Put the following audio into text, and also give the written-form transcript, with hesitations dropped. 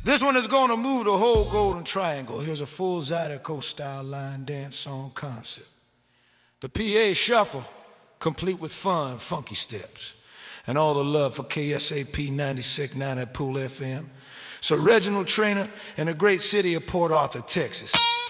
This one is gonna move the whole Golden Triangle. Here's a full Zydeco style line dance song concept. The PA shuffle, complete with fun, funky steps. And all the love for KSAP 96.9 at Pool FM. So Reginald Trainer in the great city of Port Arthur, Texas.